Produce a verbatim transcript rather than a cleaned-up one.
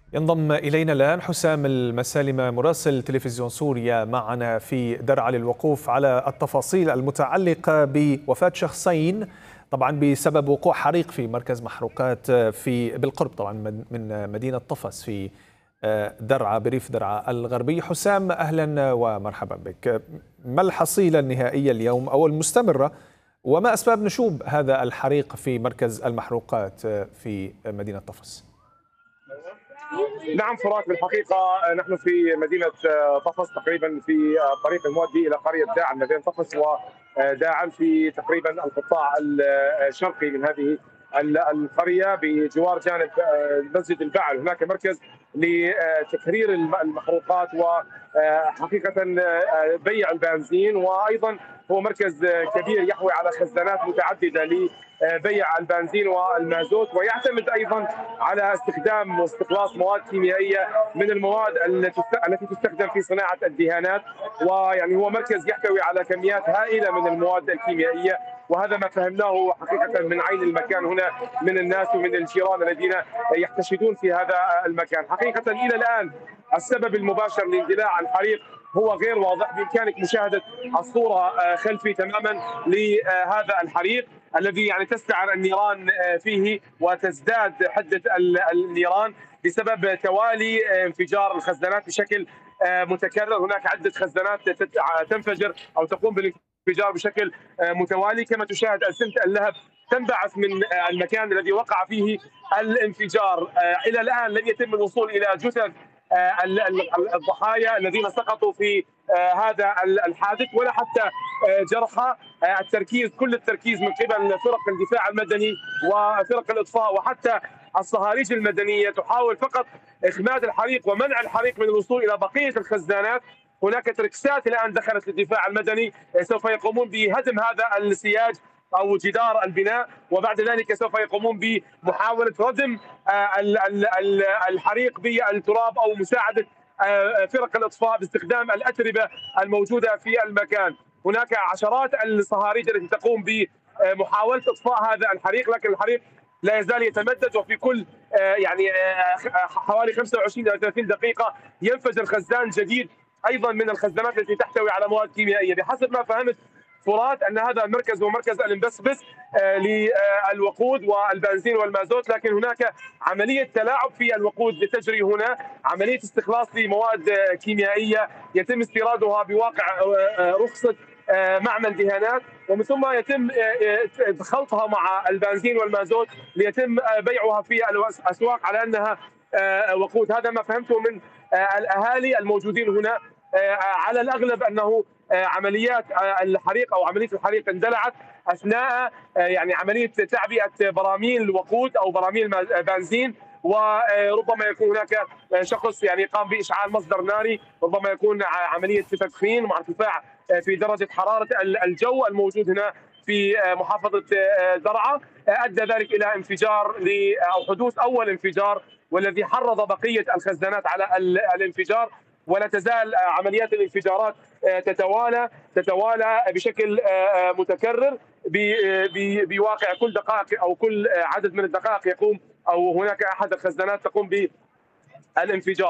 ينضم إلينا الآن حسام المسالمة مراسل تلفزيون سوريا معنا في درعا للوقوف على التفاصيل المتعلقة بوفاة شخصين طبعا بسبب وقوع حريق في مركز محروقات في بالقرب طبعا من مدينة طفس في درعا بريف درعا الغربي. حسام أهلا ومرحبا بك. ما الحصيلة النهائية اليوم أو المستمرة وما أسباب نشوب هذا الحريق في مركز المحروقات في مدينة طفس؟ نعم فراس، بالحقيقة نحن في مدينة طفس تقريبا في طريق المؤدي إلى قرية داعم ما بين طفس وداعم في تقريبا القطاع الشرقي من هذه القرية بجوار جانب مسجد البعل. هناك مركز لتكرير المحروقات وحقيقة بيع البنزين، وأيضا هو مركز كبير يحوي على خزانات متعددة لبيع البنزين والمازوت، ويعتمد أيضا على استخدام واستخلاص مواد كيميائية من المواد التي تستخدم في صناعة الدهانات. ويعني هو مركز يحتوي على كميات هائلة من المواد الكيميائية، وهذا ما فهمناه حقيقة من عين المكان هنا من الناس ومن الجيران الذين يحتشدون في هذا المكان. حقيقة إلى الآن السبب المباشر لاندلاع الحريق هو غير واضح. بإمكانك مشاهدة الصورة خلفي تماما لهذا الحريق الذي يعني تستعر النيران فيه وتزداد حدة النيران بسبب توالي انفجار الخزانات بشكل متكرر. هناك عدة خزانات تنفجر أو تقوم بالانفجار بشكل متوالي. كما تشاهد ألسنة اللهب تنبعث من المكان الذي وقع فيه الانفجار. إلى الآن لم يتم الوصول إلى جثث الضحايا الذين سقطوا في هذا الحادث ولا حتى جرحى. التركيز كل التركيز من قبل فرق الدفاع المدني وفرق الإطفاء وحتى الصهاريج المدنية تحاول فقط إخماد الحريق ومنع الحريق من الوصول إلى بقية الخزانات. هناك تركسات الآن دخلت للدفاع المدني، سوف يقومون بهدم هذا السياج أو جدار البناء، وبعد ذلك سوف يقومون بمحاولة ردم الحريق بالتراب أو مساعدة فرق الإطفاء باستخدام الأتربة الموجودة في المكان. هناك عشرات الصهاريج التي تقوم بمحاولة إطفاء هذا الحريق، لكن الحريق لا يزال يتمدد، وفي كل يعني حوالي خمسة وعشرين إلى ثلاثين دقيقة ينفجر خزان جديد أيضا من الخزانات التي تحتوي على مواد كيميائية. بحسب ما فهمت فرات أن هذا المركز هو مركز المبسبس للوقود والبنزين والمازوت، لكن هناك عملية تلاعب في الوقود تجري هنا، عملية استخلاص لمواد كيميائية يتم استيرادها بواقع رخصة معمل دهانات، ومن ثم يتم خلطها مع البنزين والمازوت ليتم بيعها في الأسواق على أنها وقود. هذا ما فهمته من الأهالي الموجودين هنا. على الأغلب أنه عمليات الحريق أو عملية الحريق اندلعت أثناء يعني عملية تعبئة براميل الوقود أو براميل بنزين، وربما يكون هناك شخص يعني قام بإشعال مصدر ناري، ربما يكون عملية تدخين مع ارتفاع في درجة حرارة الجو الموجود هنا في محافظة درعا أدى ذلك إلى انفجار أو حدوث أول انفجار، والذي حرض بقية الخزانات على الانفجار. ولا تزال عمليات الانفجارات تتوالى تتوالى بشكل متكرر بواقع كل دقائق او كل عدد من الدقائق يقوم او هناك احد الخزانات تقوم بالانفجار.